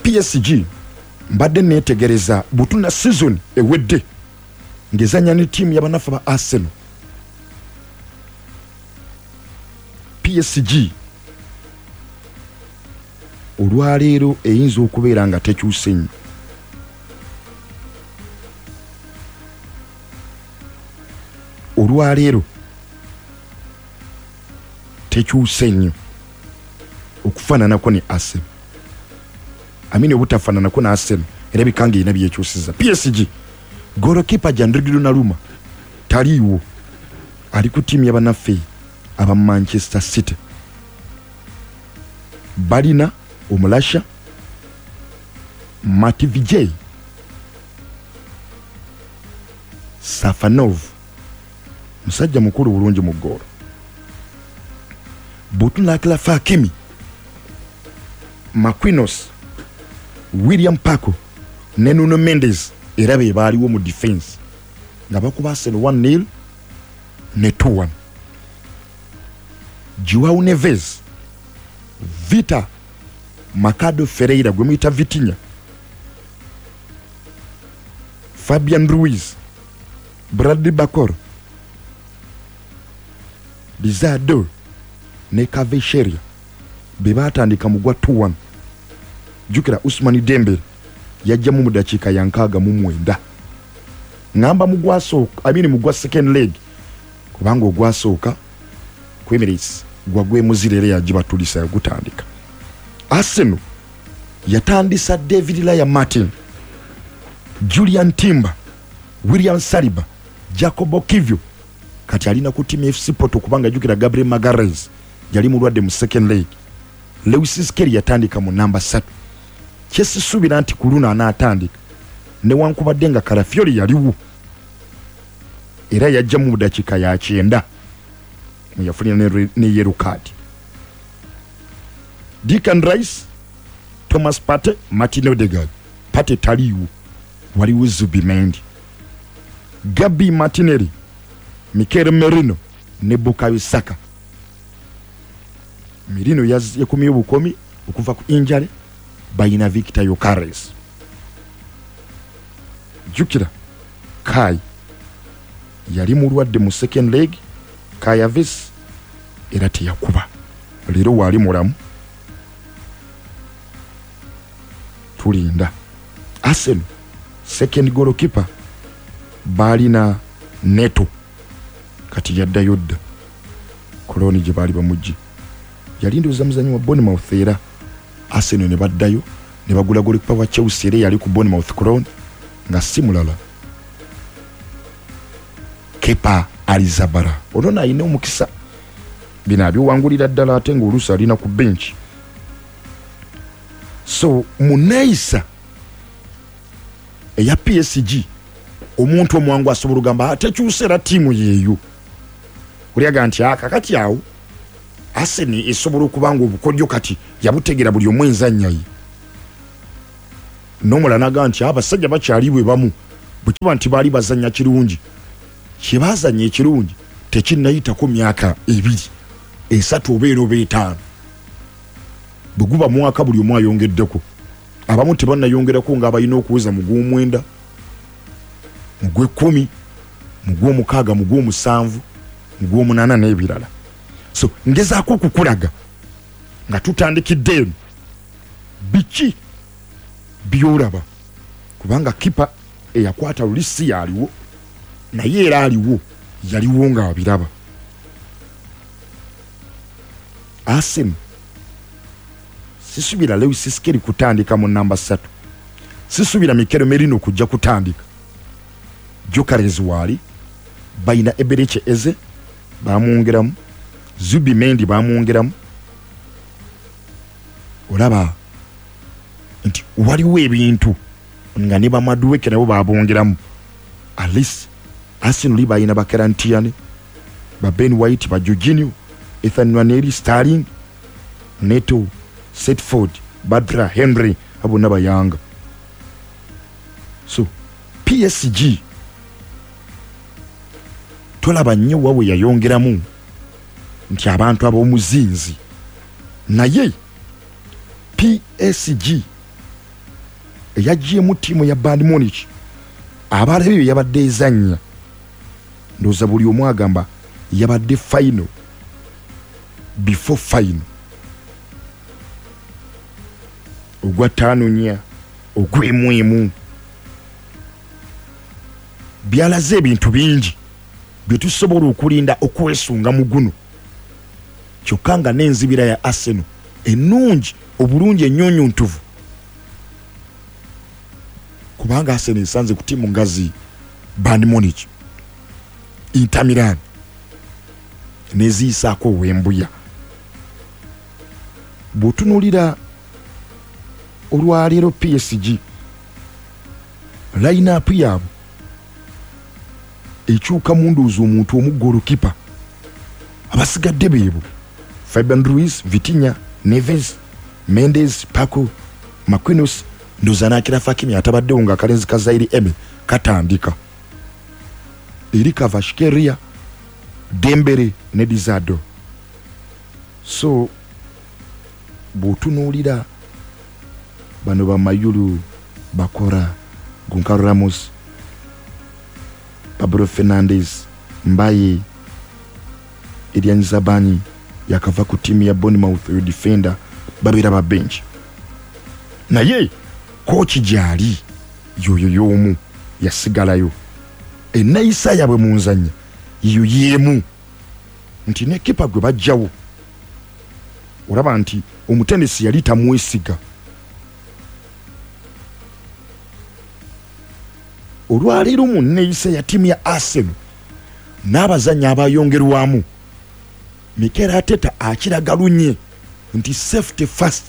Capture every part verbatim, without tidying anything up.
P S G mbadde netegereza butuna season ewedde ngezanya ne team y'abanafu ba Arsenal. P S G olwaleero eyinza okubeera nga tekyuse nnyo. Olwaleero tekyuse nnyo okufaananako ne Arsenal. Amini obutafaananako ne Arsenal era bikanga ina byekyusiza. P S G goalkeeper Gianluigi Donnarumma taliiwo, ali ku tiimu y'abannaffe aba Manchester City. Balina omulasha Matvijay Safanov, musajja mukulu bulungi mu ggoolo. Butunakila Fakimi, Marquinhos, William Paco ne Nuno Mendes era be baaliwo mu defense nga bakuba Arsenal one nil ne two one. Joao Neves, Vita Mercado Ferreira gwe muyita Vitinha, Fabian Ruiz, Bradley Bakor, Lizardo ne Kvaratskhelia be batandika mu gwa two one. Jukira Ousmane Dembele yajja mu dakiika ya nkaaga mu mwenda. Ngamba mu gwasooka abiri mu gwa second leg kubanga ogwasooka kwemirates gwa gwe muzirere yajiba tulisa gutandika. Arsenal yatandisa David Raya Martin, Julian Timber, William Saliba, Jacobo Kivio kati alina ku team F C Porto kubanga jukira Gabriel Magalhaes yali mulwadde mu second leg. Lewis Skelly yatandika mu namba three. Chesi subira nti kuluna anaatandika ne wankubadde nga Karafiori yaliwo era yajja mu dakiika ya kyenda yafunira ne, ne yellow card. Declan Rice, Thomas Partey, Martin Odegaard. Partey taliwo, waliwo Zubimendi, Gabi Martinelli, Mikel Merino ne Bukayo Saka. Merino yakumye obukomi okuva ku injury bayina Victor Yokeres. Jukira Kai yali mulwadde mu second leg, Kai Havertz era teyakuba, leero wali mulamu. Tulinda Arsenal second goalkeeper balina Neto kati yadda yodda koloni gye baali bamujji yali ndoza muzanyi wa Bournemouth era Arsenal ne baddayo ne bagula goalkeeper wa Chelsea era yali ku Bournemouth koloni nga simulala Kepa Arrizabalaga. Ono ayina omukisa bino abiwangulira ddala ate ng'oluusi alina ku bench. So muneisa eya P S G omuntu omwangu asobola gamba atekyusera tiimu yeeyo. Kulyaga nti akakati awo Arsenal esobola okubanga obukodyo kati yabutegera buli omwenza nnyayi. Nomula naga nti abasajja bakyalibwe bamu bwe nti baali bazannya kirungi. Kye bazannya ekirungi tekinnayitako myaka ebiri esatu obeera oba etaano. Buguba mwaka buli omwa yongeddeko. Abamu tebannayongerako nga abalina okuweza mu gw'omwenda, mu gw'ekkumi, mu gw'omukaaga, mu gw'omusanvu, mu gw'omunaana n'ebirala. So ngezaako okukulaga nga tutandikidde eno biki byolaba kubanga kipa eyakwata lulisi yaliwo naye era aliwo yaliwo nga abiraba. Arsenal sisubira Lewis Skelly kutandika mu namba three, sisubira Mikel Merino kujja kutandika. Gyökeres wali bayina Eberechi Eze bamwongeramu, Zubimendi bamwongeramu. Olaba nti waliwo ebintu nga ne Bamadueke nabo babongeramu. At least Arsenal bayina Bakarantiane, ba Ben White, ba Jorginho, Ethan Nwaneri, Sterling, Neto, Setford, Badra, Henry, abo n'abayanga. So P S G tolaba nnyo wawe yayongeramu nti abantu ab'omuzinzi naye P S G eyagyemu ttiimu ya Bayern Munich abalebe bye yabadde ezannya ndowooza buli omu agamba yabadde final before final ogwa ttaano nnya ogw'emu emu byalaze ebintu bingi bye tusobola okulinda okwesunga mu guno kyokka nga n'enzibira ya Arsenal ennungi obulungi ennyonyontuvu kubanga Arsenal esanze ku ttiimu ngazi Bayern Munich, Inter Milan neziyisaako ow'embuya. Bw'otunuulira olwaleero P S G line-up yaabwe ekyuka mu ndowooza omuntu omu goalkeeper abasigadde beebo Fabian Ruiz, Vitinha, Neves, Mendes, Paco, Marquinhos, ndowooza n'akira Fakimi atabaddewo ng'akalenzi ka Zaire Emery katandika. Eri Kvaratskhelia, Dembele ne Dizado. So bw'otunuulira bano bamayulu bakora Goncalo Ramos, Pablo Fernandes, Mbaye, Edian Zabani yakava ku timu ya Bournemouth yo defender babira ba bench. Naye coach gyali yoyo yomu yasigalayo. Enayisa yabwe mu nzanya yo yemu nti ne kipa gwe bajjawo olaba nti omutendesi yali tamwesiga. Olwaleero mu neyisa ya timu ya Arsenal n'abazanya abayongerwamu Mikel Arteta akiragalunye nti safety first.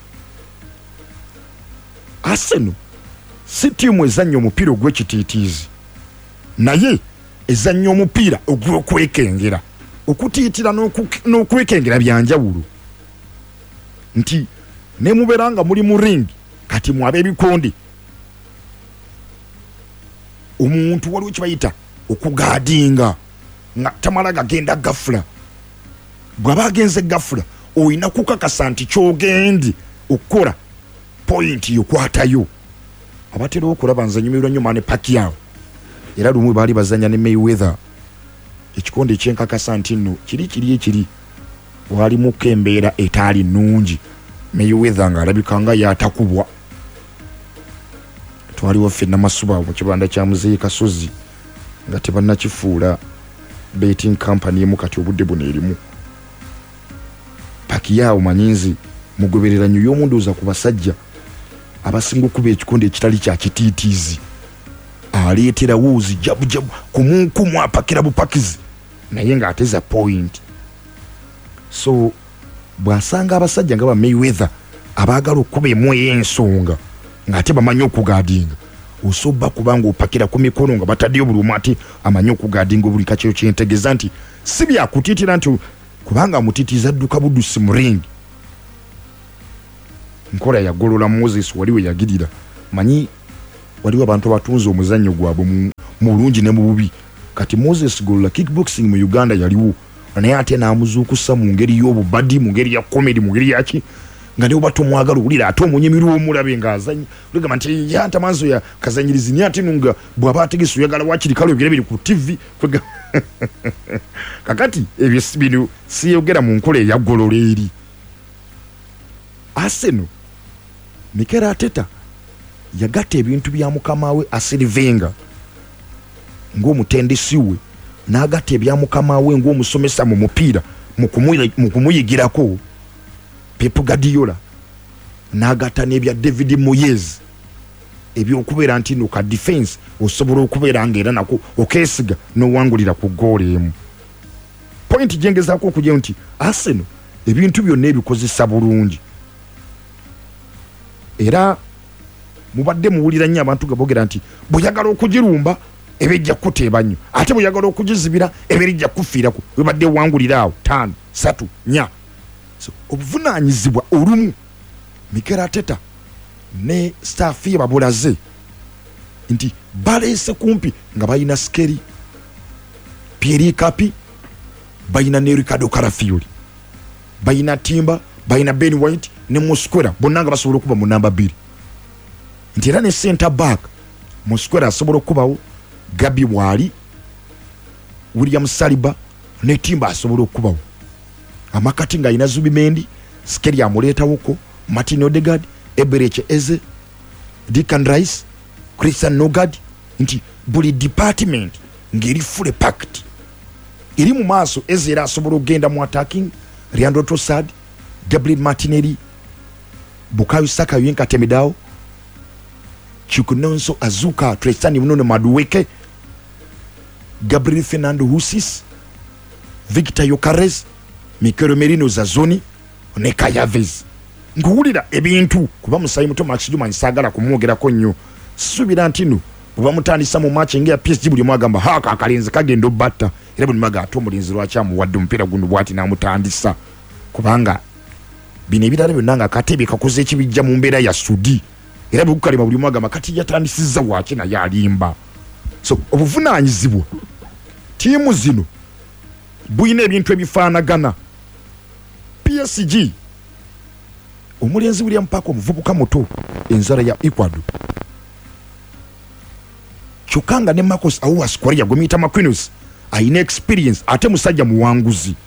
Arsenal si timu ezanya omupiira ogw'ekitiitiizi naye ezanya omupiira ogw'okwekengera. Okutiitira n'okwekengera byanjawulo nti ne mubeera nga muli mu ring kati mwabe ebikonde omuntu waliwo kibayita okugaadinga nga tamala gagenda gafula. Bw'aba agenze gafula oyina kukakasa nti kyogendi okukola point yokwatayo. Abatera okulaba nzanyumirwa nnyo Manny Pacquiao era lumu baali bazanya ne Mayweather ekikonde ekyenkakasa nti nno kiri kiri ekiri wali mu kembeera etaali nnungi Mayweather ng'alabika nga yatakubwa. Twaliwo ffenna masuba mu kibanda kya Muzeeyi Kasozi nga tebannakifuula betting company emu kati obudde buno erimu. Pacquiao manyinzi mugoberera nnyo y'omundooza ku basajja abasinga okuba ekikonde ekitali kya kitiitiizi aleetera wuuzi jabu jabu kumunkumu apakira bupakizi naye ng'ateza point. So bw'asanga abasajja nga ba Mayweather abaagala okuba emu ey'ensonga ng'ate bamanyi okugaadinga osobba kubanga opakira ku mikono nga bataddeyo buli omu ate amanyi okugaadinga buli kakiro kyentegeeza nti si byakutiitira nti kubanga amutiitiiza adduka buddusi mu ring. Nkola yagolola Moses waliwe yagirira manyi waliwo abantu abatunze omuzannyo gwabwe mu bulungi ne mu bubi. Kati Moses golola kickboxing mu Uganda yaliwo naye ate n'amuzuukusa mu ngeri y'obubadi mu ngeri ya comedy mu ngeri yaki nga ne obato mwagala ulira ate omunyemirwa omulabe ng'azannya ligamba nti yanta manzo ya kazanyirizi ni ate nunga bw'aba ategese oyagala wakiri kalo ebire biri ku T V kwega kakati ebyo sibino siyogera mu nkola eyagolola eri. Arsenal Mikel Arteta yagatta ebintu bya mukama we Arsene Wenger ng'omutendesi we n'agatta ebya mukama we ng'omusomesa mu mupiira mu kumuyigirako Pep Guardiola n'agatta n'ebya David Moyes ebyokubeera nti no ka defense osobola okubeera ng'era nako okeesiga n'owangulira ku goal emu. Point gyengezaako okujja nti Arsenal ebintu byonna ebikozesa bulungi era mubadde muwulira nnyo abantu gabogera nti bw'oyagala okugirumba ebejja kuteeba nnyo ate bw'oyagala okugizibira eberijja kufiirako webadde wangulira awo ttaano satu nnya. So obuvunaanyizibwa olumu Mikel Arteta ne staff ye babulaze nti baleese kumpi nga balina Skeri, Pierre Kapi, balina ne Ricardo Carafiori, balina Timber, balina Ben White ne Mosquera bonna nga basobola okuba mu namba bbiri. nti era ne center back mu square asobola okubawo Gabi Wali, William Saliba ne Timba asobola okubawo. Amakati nga ina Zubimendi, Skeri amuleetawo ko, Martin Odegaard, Eberechi Eze, Declan Rice, Christian Nogard, nti buli department ngeri fully packed. Iri mu maaso Eze era asobola okugenda mu attacking, Leandro Trossard, Gabriel Martinelli, Bukayo Saka Yinka Temidao, Chukwunonso Azuka, Tristan Munono Madueke, Gabriel Fernando Husis, Victor Yokeres, Mikel Merino Zazoni, ne Kayavez. Nguwulira ebintu kuba musayi muto Max Juma nsagala kumwogerako nnyo. Subira ntino buba mutandisa mu match ngeya P S G buli mwagamba haka akalinze kagendo batta era buli maga ato mulinzi lwacha mu wadde mpira guno bwati na mutandisa kubanga bine bidale byonna katebe kakoze ekibijja mu mbeera ya Sudi era bukali buli mwagamba kati yatandisiza wachi na yalimba. So obuvunanyizibwa timu zino buyina ebintu ebifaanagana. P S G omulenzi William Pako muvubuka muto enzara ya Ecuador, Chukanga ne Marcos Aouas Korea gomita Maquinos aine experience ate musajja muwanguzi.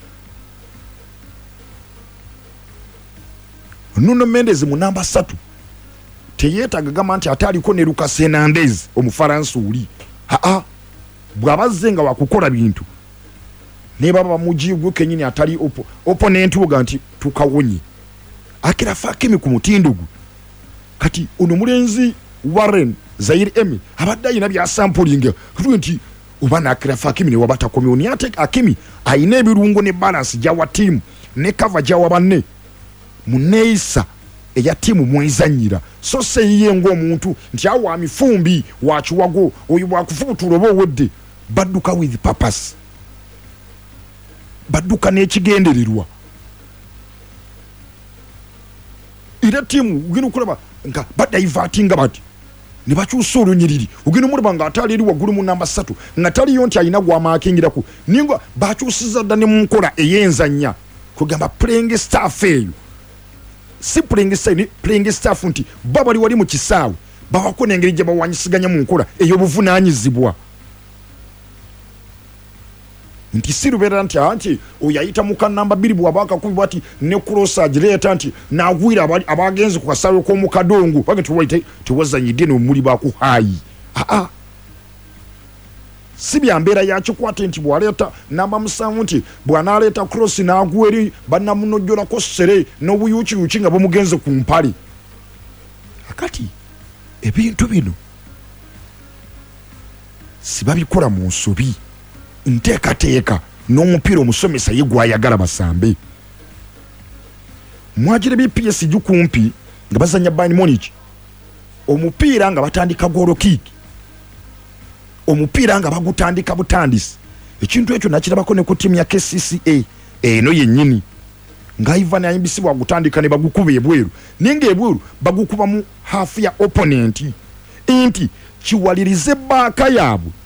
Nuno Mendes mu namba satu teyetaga gama nti atali ko ne Lucas Hernandez omufaransa uli ha a bwabazenga wakukola bintu ne baba mujigwe kenyini atali opo opponent uga nti tukawonyi akira Fakimi ku mutindugu kati ono mulenzi Warren Zaire Emi abadde ayina bya sampling nti ubana akira Fakimi ne wabata komioni ate Akimi ayina ebirungo ne balance jawa team ne cover jawa banne muneisa eya timu mwizanyira so seye ngo omuntu nti awa mifumbi wachiwago oyo bwakufubutulo bo wedde badduka with purpose, badduka n'ekigendererwa. Ira timu ugino kulaba nka badivertinga bati ne bakyusa olunyiriri ugino mulaba nga atali eri waggulu mu namba satu nga tali yonti ayina gwa maakingirako ninga bakyusiza dda ne mu nkola eyenzanya kugamba playing staff eyo si playing staff, playing staff nti baba ali wali mu kisaawe bawako n'engeri gye bawanyisiganya mu nkola ey'obuvunaanyizibwa nti sirubera nti anti oyayita muka namba bbiri bwabaka kubwa ati ne cross agireta nti nagwira abagenzi ku kasawe ko mukadongo bage tuwaite tuwazanyide no muri baku hayi a a sibya mbera yacho kwate nti bwaleta namba musanvu nti bwana aleta cross nagweri banna munojjola ko sere no buyuchi uchinga bo mugenze ku mpali akati ebintu bino sibabikora mu nsobi nteka teka n'omupiira omusomesa yegwa ayagala basambe. Mwagire bi P S G kumpi nga bazanya Bayern Munich omupiira nga batandika goal kick, omupiira nga bagutandika butandisi ekintu ekyo nakirabako ne ku timu ya K C C A eno yennyini nga Ivan ayimbisibwa gutandika ne bagukuba ebweru ninga ebweru bagukuba mu half ya opponent inti kiwalirize baaka yaabwe